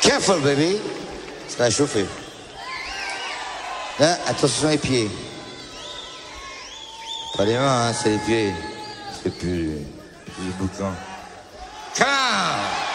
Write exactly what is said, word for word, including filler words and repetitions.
Careful, baby. Ça va chauffer. Là, attention les pieds. Pas les mains, hein, c'est les pieds. C'est plus, plus le boucan. Come on!